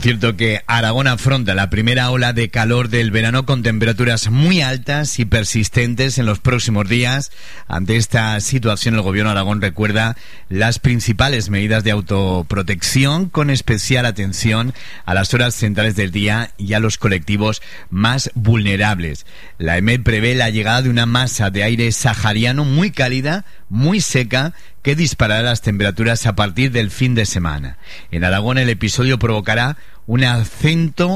cierto que Aragón afronta la primera ola de calor del verano con temperaturas muy altas y persistentes en los próximos días. Ante esta situación, el Gobierno de Aragón recuerda las principales medidas de autoprotección, con especial atención a las horas centrales del día y a los colectivos más vulnerables. La EMET prevé la llegada de una masa de aire sahariano muy cálida, muy seca, que disparará las temperaturas a partir del fin de semana. En Aragón el episodio provocará un ascenso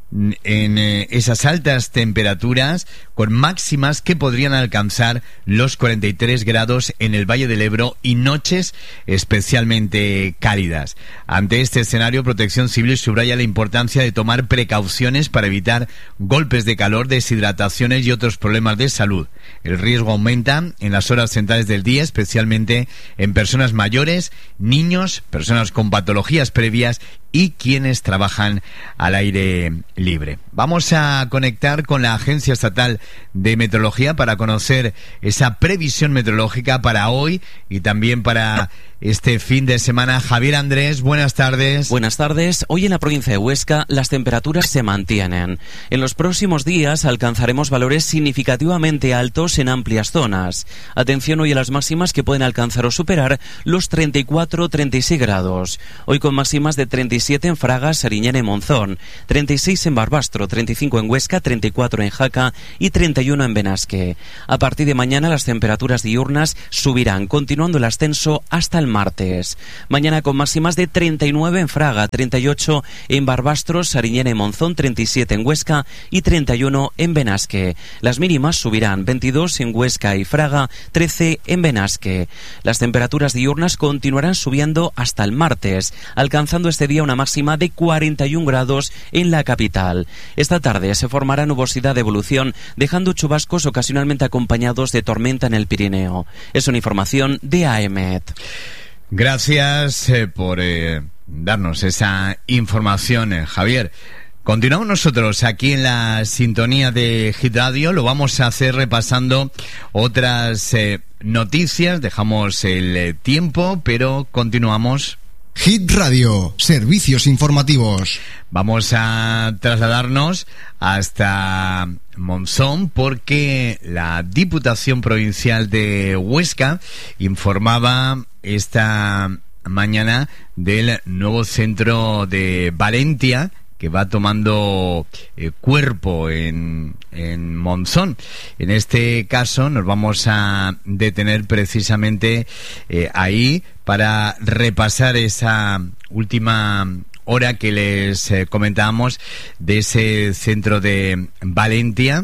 en esas altas temperaturas, con máximas que podrían alcanzar los 43 grados en el Valle del Ebro y noches especialmente cálidas. Ante este escenario, Protección Civil subraya la importancia de tomar precauciones para evitar golpes de calor, deshidrataciones y otros problemas de salud. El riesgo aumenta en las horas centrales del día, especialmente en personas mayores, niños, personas con patologías previas y quienes trabajan al aire libre. Vamos a conectar con la Agencia Estatal de Meteorología para conocer esa previsión meteorológica para hoy y también para este fin de semana. Javier Andrés, buenas tardes. Buenas tardes. Hoy en la provincia de Huesca las temperaturas se mantienen. En los próximos días alcanzaremos valores significativamente altos en amplias zonas. Atención hoy a las máximas que pueden alcanzar o superar los 34-36 grados. Hoy con máximas de 37 en Fraga, Sariñena y Monzón, 36 en Barbastro, 35 en Huesca, 34 en Jaca y 31 en Benasque. A partir de mañana las temperaturas diurnas subirán, continuando el ascenso hasta el martes. Mañana con máximas de 39 en Fraga, 38 en Barbastro, Sariñena y Monzón, 37 en Huesca y 31 en Benasque. Las mínimas subirán, 22 en Huesca y Fraga, 13 en Benasque. Las temperaturas diurnas continuarán subiendo hasta el martes, alcanzando este día una máxima de 41 grados en la capital. Esta tarde se formará nubosidad de evolución, dejando chubascos ocasionalmente acompañados de tormenta en el Pirineo. Es una información de AEMET. Gracias por darnos esa información, Javier. Continuamos nosotros aquí en la sintonía de Hit Radio. Lo vamos a hacer repasando otras noticias. Dejamos el tiempo, pero continuamos. Hit Radio, servicios informativos. Vamos a trasladarnos hasta Monzón porque la Diputación Provincial de Huesca informaba esta mañana del nuevo centro de Valentia que va tomando cuerpo en Monzón. En este caso nos vamos a detener precisamente ahí para repasar esa última hora que les comentábamos de ese centro de Valentia.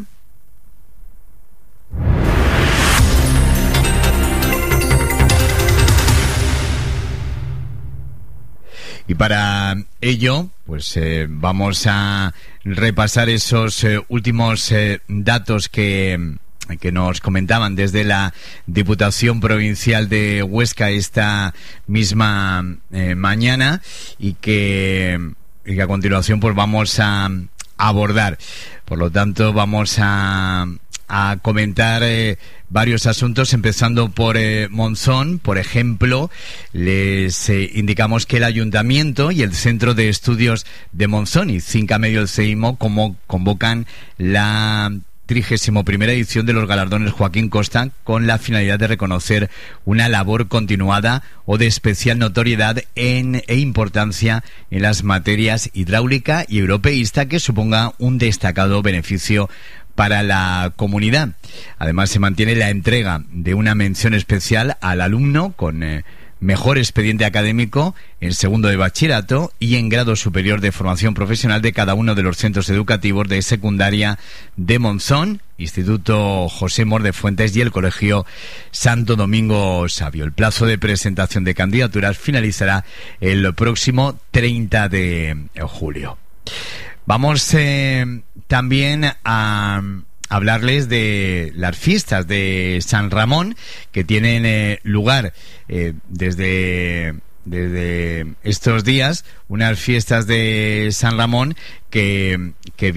Y para ello, pues vamos a repasar esos últimos datos que nos comentaban desde la Diputación Provincial de Huesca esta misma mañana y que a continuación pues vamos a abordar. Por lo tanto, vamos a comentar varios asuntos, empezando por Monzón. Por ejemplo, les indicamos que el Ayuntamiento y el Centro de Estudios de Monzón y Cinca Medio del CEIMO convocan la 31ª edición de los galardones Joaquín Costa con la finalidad de reconocer una labor continuada o de especial notoriedad e importancia en las materias hidráulica y europeísta que suponga un destacado beneficio para la comunidad. Además, se mantiene la entrega de una mención especial al alumno con mejor expediente académico en segundo de bachillerato y en grado superior de formación profesional de cada uno de los centros educativos de secundaria de Monzón, Instituto José Mor de Fuentes y el Colegio Santo Domingo Sabio. El plazo de presentación de candidaturas finalizará el próximo 30 de julio. Vamos también a hablarles de las fiestas de San Ramón que tienen lugar desde estos días, unas fiestas de San Ramón que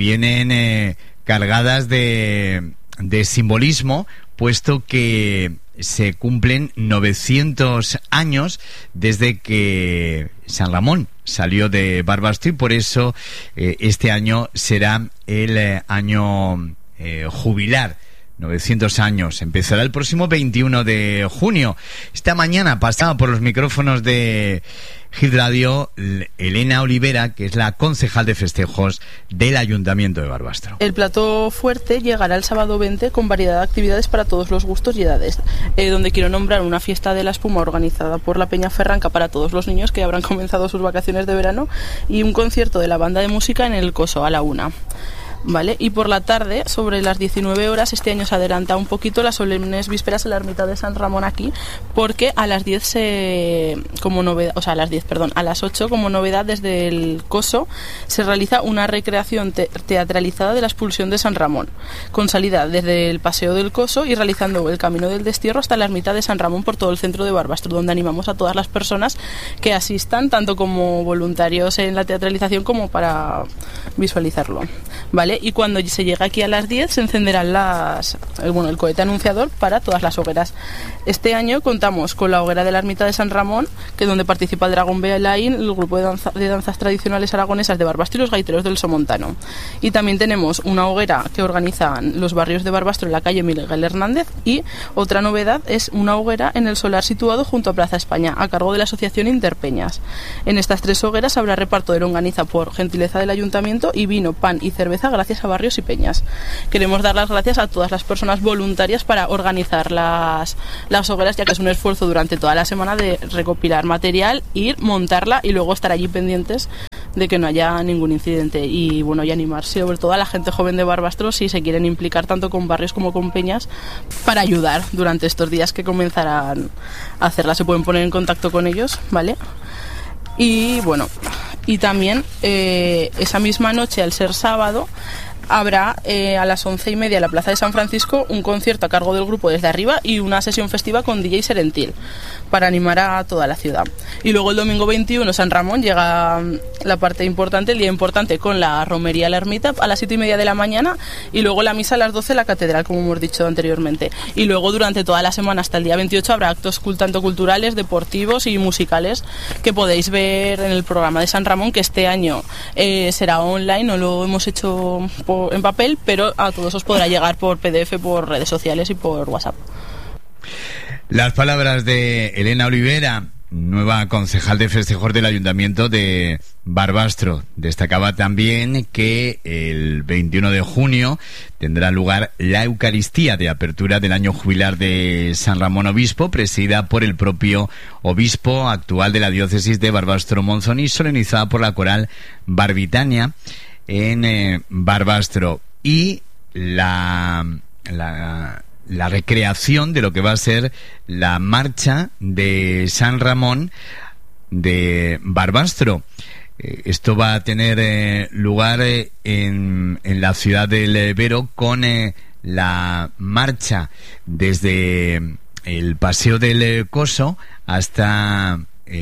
vienen cargadas de simbolismo, puesto que se cumplen 900 años desde que San Ramón salió de Barbastro, y por eso este año será el año jubilar. 900 años. Empezará el próximo 21 de junio. Esta mañana pasaba por los micrófonos de Hit Radio Elena Olivera, que es la concejal de festejos del Ayuntamiento de Barbastro. El plato fuerte llegará el sábado 20 con variedad de actividades para todos los gustos y edades, donde quiero nombrar una fiesta de la espuma organizada por la Peña Ferranca para todos los niños que habrán comenzado sus vacaciones de verano, y un concierto de la banda de música en el Coso a la 1. ¿Vale? Y por la tarde, sobre las 19 horas, este año se adelanta un poquito las solemnes vísperas en la ermita de San Ramón aquí, porque a las 10 como novedad, o sea, a las 8 como novedad desde el Coso se realiza una recreación teatralizada de la expulsión de San Ramón, con salida desde el Paseo del Coso y realizando el Camino del Destierro hasta la ermita de San Ramón por todo el centro de Barbastro, donde animamos a todas las personas que asistan, tanto como voluntarios en la teatralización como para visualizarlo, ¿vale? Y cuando se llegue aquí a las 10 se encenderán el cohete anunciador para todas las hogueras. Este año contamos con la hoguera de la ermita de San Ramón, que es donde participa el Dragón Belaín, el grupo de danzas tradicionales aragonesas de Barbastro y los gaiteros del Somontano. Y también tenemos una hoguera que organizan los barrios de Barbastro en la calle Miguel Hernández, y otra novedad es una hoguera en el solar situado junto a Plaza España, a cargo de la asociación Interpeñas. En estas 3 hogueras habrá reparto de longaniza por gentileza del Ayuntamiento y vino, pan y cerveza gracias a barrios y peñas. Queremos dar las gracias a todas las personas voluntarias para organizar las hogueras, ya que es un esfuerzo durante toda la semana de recopilar material, ir, montarla y luego estar allí pendientes de que no haya ningún incidente. Y bueno, y animar sobre todo a la gente joven de Barbastro, si se quieren implicar tanto con barrios como con peñas, para ayudar durante estos días que comenzarán a hacerla. Se pueden poner en contacto con ellos, ¿vale? Y bueno, y también esa misma noche, al ser sábado, habrá a las 11:30 en la Plaza de San Francisco un concierto a cargo del grupo Desde Arriba y una sesión festiva con DJ Serentil para animar a toda la ciudad. Y luego el domingo 21 San Ramón llega la parte importante, el día importante, con la romería a la ermita a las 7:30 de la mañana, y luego la misa a las 12 en la catedral, como hemos dicho anteriormente. Y luego durante toda la semana hasta el día 28 habrá actos tanto culturales, deportivos y musicales que podéis ver en el programa de San Ramón, que este año será online, no lo hemos hecho en papel, pero a todos os podrá llegar por PDF, por redes sociales y por WhatsApp. Las palabras de Elena Olivera, nueva concejal de festejos del Ayuntamiento de Barbastro. Destacaba también que el 21 de junio tendrá lugar la Eucaristía de apertura del año jubilar de San Ramón Obispo, presidida por el propio obispo actual de la diócesis de Barbastro-Monzón y solemnizada por la coral Barbitania en Barbastro. Y la recreación de lo que va a ser la marcha de San Ramón de Barbastro. Esto va a tener lugar en la ciudad del Vero, con la marcha desde el Paseo del Coso hasta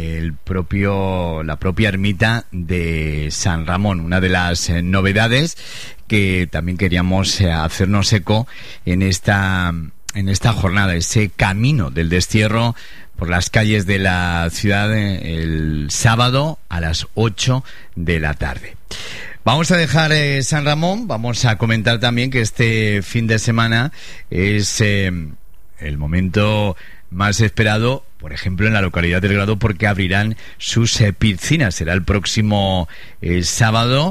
la propia ermita de San Ramón. Una de las novedades que también queríamos hacernos eco en esta jornada, ese camino del destierro por las calles de la ciudad el sábado a las 8 de la tarde. Vamos a dejar San Ramón, vamos a comentar también que este fin de semana es el momento más esperado, por ejemplo, en la localidad del Grado, porque abrirán sus piscinas. Será el próximo sábado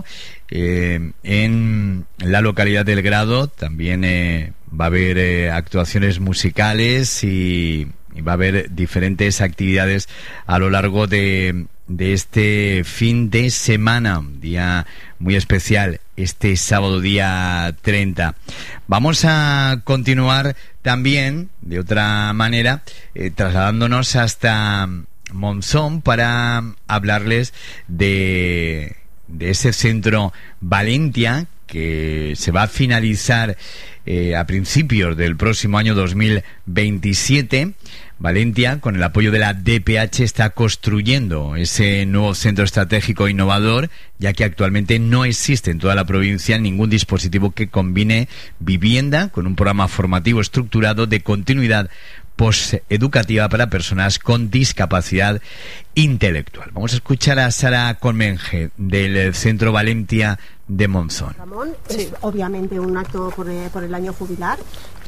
en la localidad del Grado. También va a haber actuaciones musicales y va a haber diferentes actividades a lo largo de este fin de semana, un día muy especial, este sábado día 30. Vamos a continuar también de otra manera, trasladándonos hasta Monzón para hablarles de ese centro Valentia, que se va a finalizar a principios del próximo año 2027. Valentia, con el apoyo de la DPH, está construyendo ese nuevo centro estratégico innovador, ya que actualmente no existe en toda la provincia ningún dispositivo que combine vivienda con un programa formativo estructurado de continuidad posteducativa para personas con discapacidad intelectual. Vamos a escuchar a Sara Colmenge, del Centro Valentia de Monzón. Ramón, es obviamente un acto por el año jubilar.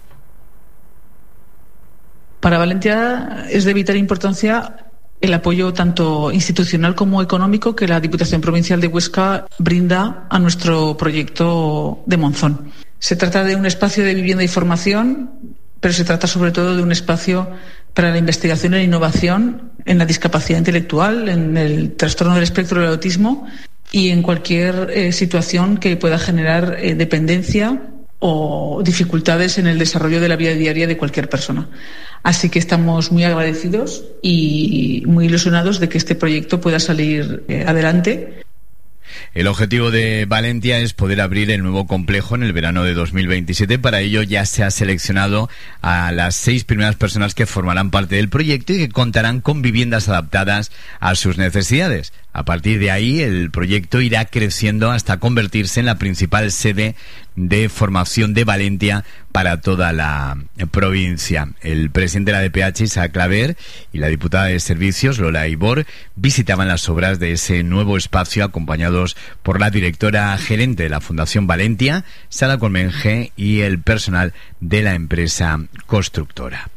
Para Valentia es de vital importancia el apoyo tanto institucional como económico que la Diputación Provincial de Huesca brinda a nuestro proyecto de Monzón. Se trata de un espacio de vivienda y formación, pero se trata sobre todo de un espacio para la investigación y la innovación en la discapacidad intelectual, en el trastorno del espectro del autismo y en cualquier situación que pueda generar dependencia o dificultades en el desarrollo de la vida diaria de cualquier persona. Así que estamos muy agradecidos y muy ilusionados de que este proyecto pueda salir adelante. El objetivo de Valentia es poder abrir el nuevo complejo en el verano de 2027. Para ello ya se ha seleccionado a las 6 primeras personas que formarán parte del proyecto y que contarán con viviendas adaptadas a sus necesidades. A partir de ahí, el proyecto irá creciendo hasta convertirse en la principal sede de formación de Valentia para toda la provincia. El presidente de la DPH, Isaac Claver, y la diputada de Servicios, Lola Ibor, visitaban las obras de ese nuevo espacio acompañados por la directora gerente de la Fundación Valentia, Sara Colmenge, y el personal de la empresa constructora.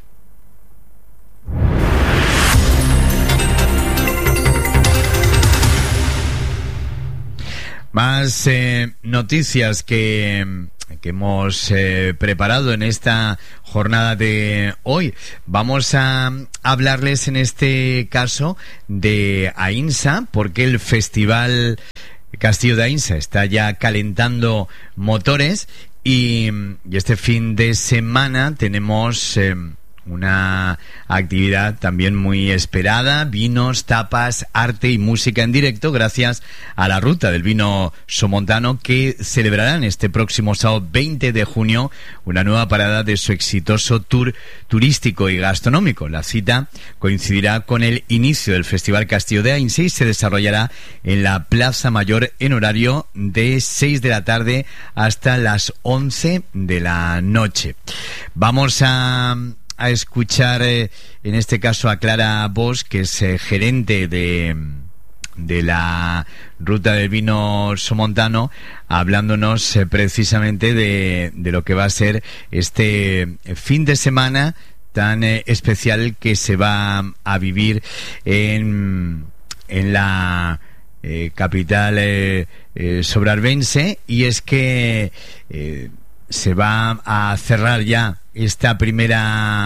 Más noticias que hemos preparado en esta jornada de hoy. Vamos a hablarles en este caso de Aínsa, porque el Festival Castillo de Aínsa está ya calentando motores y este fin de semana tenemos una actividad también muy esperada: vinos, tapas, arte y música en directo, gracias a la Ruta del Vino Somontano, que celebrarán este próximo sábado 20 de junio una nueva parada de su exitoso tour turístico y gastronómico. La cita coincidirá con el inicio del Festival Castillo de Aínsa y se desarrollará en la Plaza Mayor en horario de 6 de la tarde hasta las 11 de la noche. Vamos a escuchar en este caso a Clara Bosch, que es gerente de la Ruta del Vino Somontano, hablándonos precisamente de lo que va a ser este fin de semana tan especial que se va a vivir en la capital sobrarbense, y es que se va a cerrar ya esta primera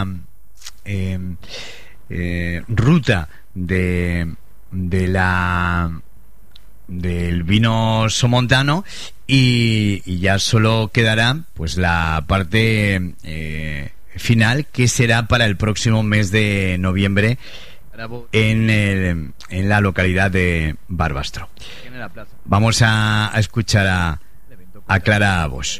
ruta del vino somontano, y ya solo quedará pues la parte final, que será para el próximo mes de noviembre en la localidad de Barbastro. Vamos a escuchar a Clara Bosch.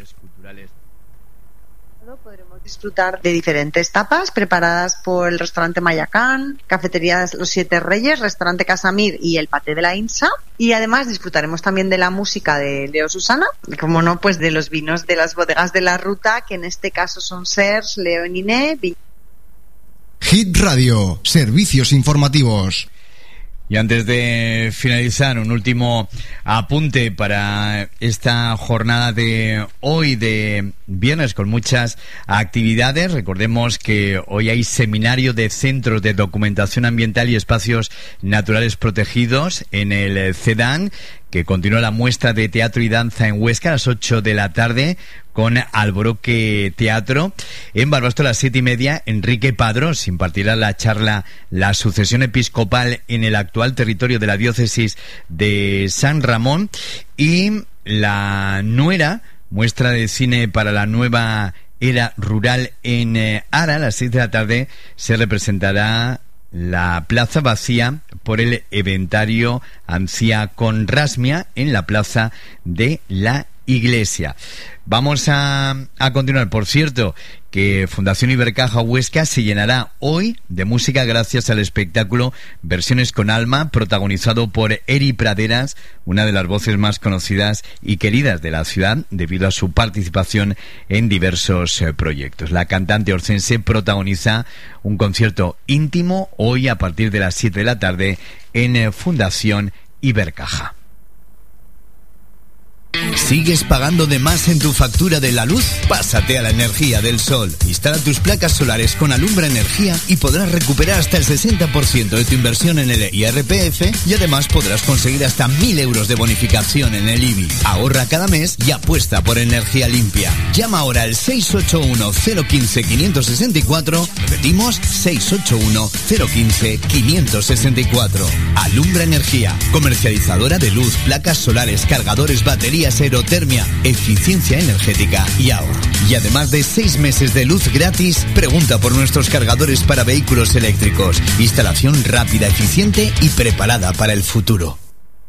Podremos disfrutar de diferentes tapas preparadas por el restaurante Mayacán, cafeterías Los Siete Reyes, restaurante Casamir y el Paté de la Aínsa. Y además disfrutaremos también de la música de Leo Susana, como no, pues de los vinos de las bodegas de la ruta, que en este caso son Sers, Leo Niné. Hit Radio, servicios informativos. Y antes de finalizar, un último apunte para esta jornada de hoy, de viernes, con muchas actividades. Recordemos que hoy hay seminario de centros de documentación ambiental y espacios naturales protegidos en el CEDAN, que continúa la muestra de teatro y danza en Huesca a las 8 de la tarde con Alboroque Teatro. En Barbastro a las 7:30, Enrique Padrós impartirá la charla La sucesión episcopal en el actual territorio de la diócesis de San Ramón. Y La Nuera, muestra de cine para la nueva era rural en Ara, a las 6 de la tarde se representará la plaza vacía por el eventario Ancia con Rasmia en la plaza de la iglesia. Vamos a continuar. Por cierto, que Fundación Ibercaja Huesca se llenará hoy de música gracias al espectáculo Versiones con Alma, protagonizado por Eri Praderas, una de las voces más conocidas y queridas de la ciudad debido a su participación en diversos proyectos. La cantante orcense protagoniza un concierto íntimo hoy a partir de las 7 de la tarde en Fundación Ibercaja. ¿Sigues pagando de más en tu factura de la luz? Pásate a la energía del sol. Instala tus placas solares con Alumbra Energía y podrás recuperar hasta el 60% de tu inversión en el IRPF y además podrás conseguir hasta 1.000 euros de bonificación en el IBI. Ahorra cada mes y apuesta por energía limpia. Llama ahora al 681-015-564. Repetimos, 681-015-564. Alumbra Energía, comercializadora de luz, placas solares, cargadores, baterías, aerotermia, eficiencia energética y ahorro. Y además de 6 meses de luz gratis, pregunta por nuestros cargadores para vehículos eléctricos. Instalación rápida, eficiente y preparada para el futuro.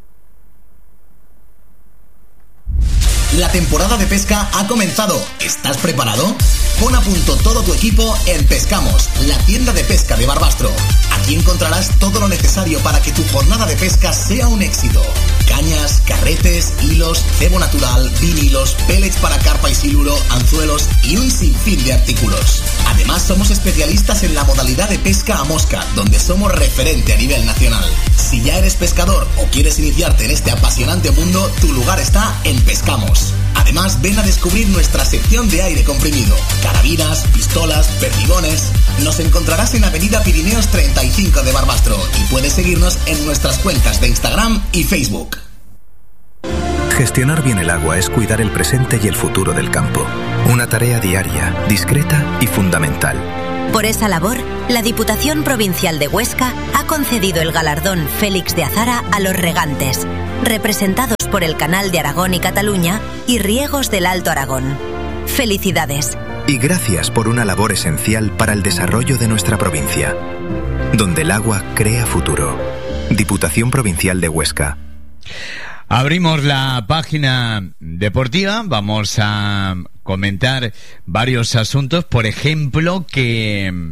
La temporada de pesca ha comenzado. ¿Estás preparado? Pon a punto todo tu equipo en Pescamos, la tienda de pesca de Barbastro. Aquí encontrarás todo lo necesario para que tu jornada de pesca sea un éxito. Cañas, carretes, hilos, cebo natural, vinilos, pellets para carpa y siluro, anzuelos y un sinfín de artículos. Además, somos especialistas en la modalidad de pesca a mosca, donde somos referente a nivel nacional. Si ya eres pescador o quieres iniciarte en este apasionante mundo, tu lugar está en Pescamos. Además, ven a descubrir nuestra sección de aire comprimido, carabinas, pistolas, perdigones. Nos encontrarás en Avenida Pirineos 35 de Barbastro y puedes seguirnos en nuestras cuentas de Instagram y Facebook. Gestionar bien el agua es cuidar el presente y el futuro del campo. Una tarea diaria, discreta y fundamental. Por esa labor, la Diputación Provincial de Huesca ha concedido el galardón Félix de Azara a los regantes, representados por el Canal de Aragón y Cataluña y Riegos del Alto Aragón. ¡Felicidades! Y gracias por una labor esencial para el desarrollo de nuestra provincia, donde el agua crea futuro. Diputación Provincial de Huesca. Abrimos la página deportiva, vamos a comentar varios asuntos, por ejemplo que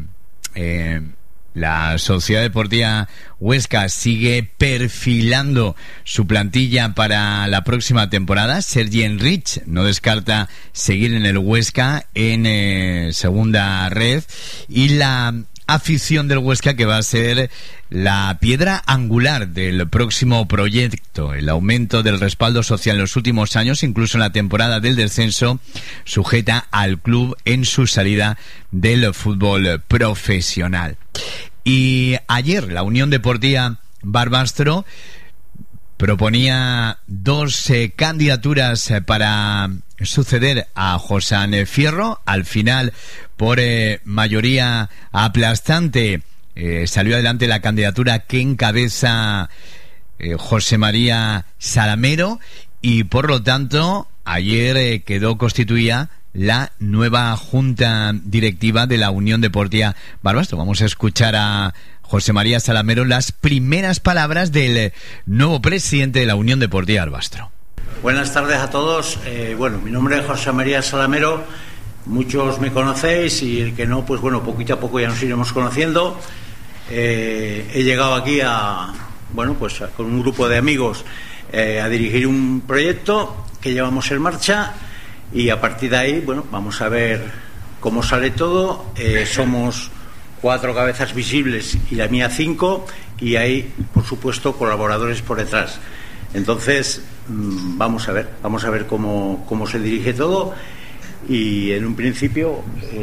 la Sociedad Deportiva Huesca sigue perfilando su plantilla para la próxima temporada. Sergi Enrich no descarta seguir en el Huesca en segunda red y la afición del Huesca, que va a ser la piedra angular del próximo proyecto. El aumento del respaldo social en los últimos años, incluso en la temporada del descenso, sujeta al club en su salida del fútbol profesional. Y ayer la Unión Deportiva Barbastro proponía 2 candidaturas para suceder a Josán Fierro. Al final, por mayoría aplastante, salió adelante la candidatura que encabeza José María Salamero y por lo tanto ayer quedó constituida la nueva junta directiva de la Unión Deportiva Barbastro. Vamos a escuchar a José María Salamero las primeras palabras del nuevo presidente de la Unión Deportiva Barbastro. Buenas tardes a todos. Bueno, mi nombre es José María Salamero. Muchos me conocéis y el que no, pues bueno, poquito a poco ya nos iremos conociendo. He llegado aquí con un grupo de amigos a dirigir un proyecto que llevamos en marcha y a partir de ahí, bueno, vamos a ver cómo sale todo. Somos 4 cabezas visibles y la mía 5 y hay, por supuesto, colaboradores por detrás. Entonces, vamos a ver cómo se dirige todo y en un principio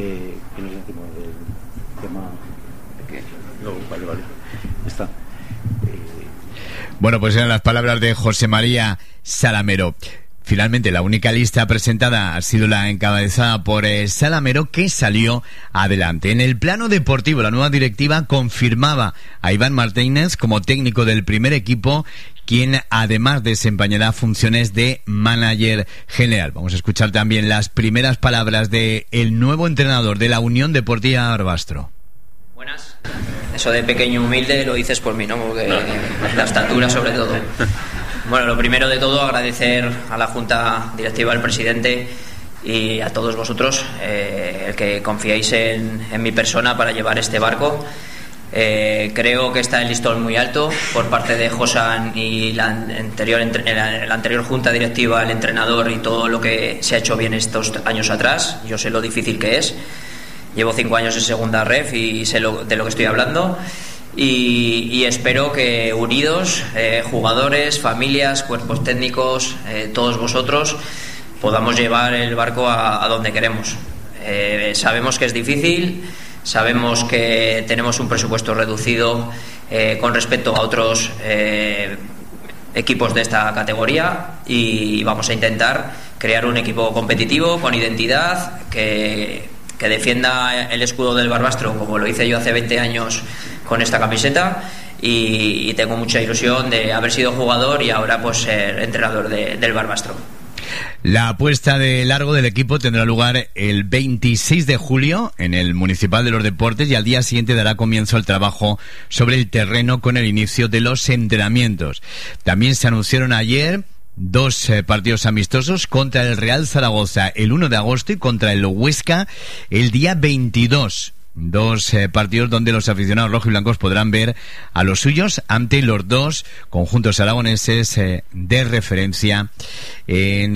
vale. Está. Bueno, pues eran las palabras de José María Salamero. Finalmente, la única lista presentada ha sido la encabezada por Salamero, que salió adelante. En el plano deportivo, la nueva directiva confirmaba a Iván Martínez como técnico del primer equipo, quien además desempeñará funciones de manager general. Vamos a escuchar también las primeras palabras de el nuevo entrenador de la Unión Deportiva Barbastro. Buenas. Eso de pequeño humilde lo dices por mí, ¿no? Porque la estatura sobre todo. Bueno, lo primero de todo, agradecer a la Junta Directiva, al presidente y a todos vosotros el que confiéis en mi persona para llevar este barco. Creo que está el listón muy alto por parte de Josan y la anterior Junta Directiva, el entrenador y todo lo que se ha hecho bien estos años atrás. Yo sé lo difícil que es. Llevo 5 años en segunda ref y sé de lo que estoy hablando. Y espero que unidos, jugadores, familias, cuerpos técnicos, todos vosotros, podamos llevar el barco a donde queremos. Sabemos que es difícil, sabemos que tenemos un presupuesto reducido con respecto a otros equipos de esta categoría, y vamos a intentar crear un equipo competitivo, con identidad, que defienda el escudo del Barbastro, como lo hice yo hace 20 años con esta camiseta, y tengo mucha ilusión de haber sido jugador y ahora pues ser entrenador del Barbastro. La puesta de largo del equipo tendrá lugar el 26 de julio en el Municipal de los Deportes, y al día siguiente dará comienzo el trabajo sobre el terreno con el inicio de los entrenamientos. También se anunciaron ayer 2 partidos amistosos: contra el Real Zaragoza el 1 de agosto y contra el Huesca el día 22. 2 partidos donde los aficionados rojiblancos podrán ver a los suyos ante los 2 conjuntos aragoneses de referencia en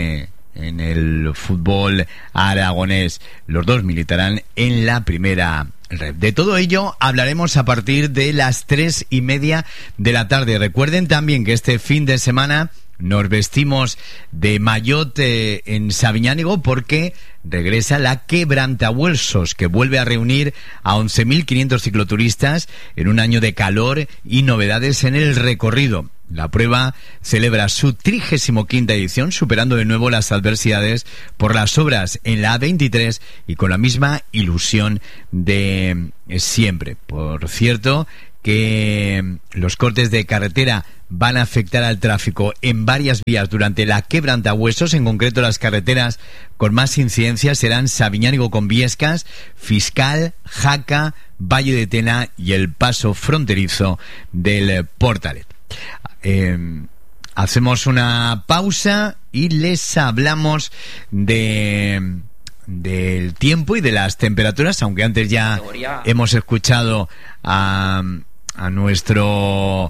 el fútbol aragonés. Los 2 militarán en la primera red. De todo ello hablaremos a partir de las 3:30 de la tarde. Recuerden también que este fin de semana nos vestimos de maillot en Sabiñánigo, porque regresa la Quebrantahuesos, que vuelve a reunir a 11.500 cicloturistas en un año de calor y novedades en el recorrido. La prueba celebra su 35ª edición, superando de nuevo las adversidades por las obras en la A23 y con la misma ilusión de siempre. Por cierto, que los cortes de carretera van a afectar al tráfico en varias vías durante la Quebrantahuesos. En concreto, las carreteras con más incidencia serán Sabiñánigo con Viescas, Fiscal, Jaca, Valle de Tena y el paso fronterizo del Portalet. Hacemos una pausa y les hablamos del tiempo y de las temperaturas, aunque antes ya hemos escuchado a nuestro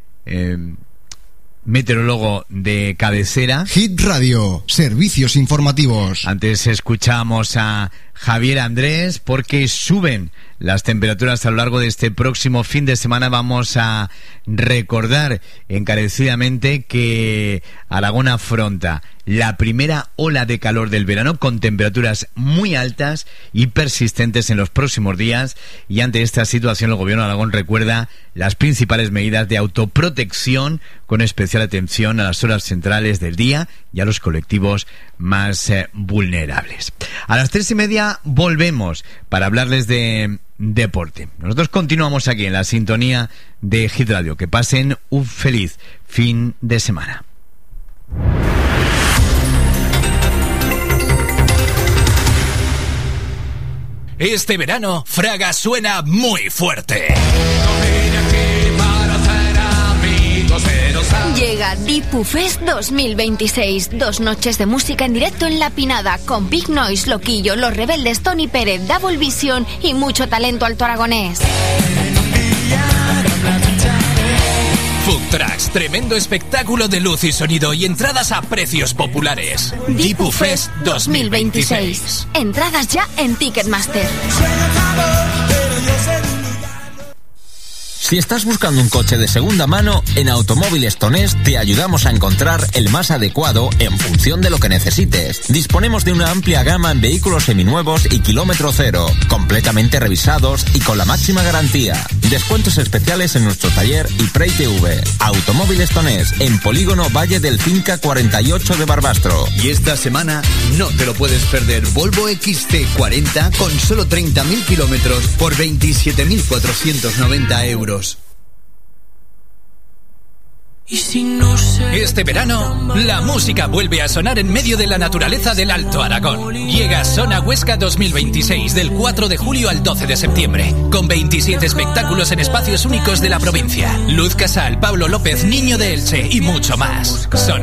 meteorólogo de cabecera. Hit Radio, servicios informativos. Antes escuchamos a Javier Andrés, porque suben las temperaturas a lo largo de este próximo fin de semana. Vamos a recordar encarecidamente que Aragón afronta la primera ola de calor del verano, con temperaturas muy altas y persistentes en los próximos días, y ante esta situación el Gobierno de Aragón recuerda las principales medidas de autoprotección, con especial atención a las horas centrales del día y a los colectivos más vulnerables. A las 3:30 volvemos para hablarles de deporte. Nosotros continuamos aquí en la sintonía de Hit Radio. Que pasen un feliz fin de semana. Este verano, Fraga suena muy fuerte. Llega Dipu Fest 2026. 2 noches de música en directo en La Pinada, con Big Noise, Loquillo, Los Rebeldes, Tony Pérez, Double Vision y mucho talento alto aragonés. Food Trucks, tremendo espectáculo de luz y sonido y entradas a precios populares. Dipu Fest 2026. Entradas ya en Ticketmaster. Si estás buscando un coche de segunda mano, en Automóviles Tonés te ayudamos a encontrar el más adecuado en función de lo que necesites. Disponemos de una amplia gama en vehículos seminuevos y kilómetro cero, completamente revisados y con la máxima garantía. Descuentos especiales en nuestro taller y Prey TV. Automóviles Tonés, en Polígono Valle del Finca 48 de Barbastro. Y esta semana no te lo puedes perder. Volvo XC40 con solo 30.000 kilómetros por 27.490 euros. Este verano, la música vuelve a sonar en medio de la naturaleza del Alto Aragón. Llega Sona Huesca 2026 del 4 de julio al 12 de septiembre, con 27 espectáculos en espacios únicos de la provincia. Luz Casal, Pablo López, Niño de Elche y mucho más. Sona